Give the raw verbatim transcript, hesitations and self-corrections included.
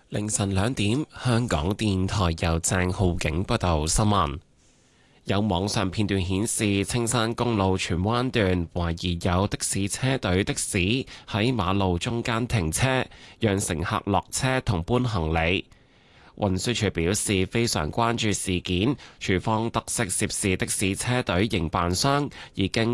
凌晨兩點，香港電台由鄭浩景報道新聞。有網上片段顯示，青山公路荃灣段懷疑有的士車隊的士喺馬路中間停車，讓乘客落車同搬行李。運輸署表示非常關注事件，署方得悉涉事的士車隊營辦商已經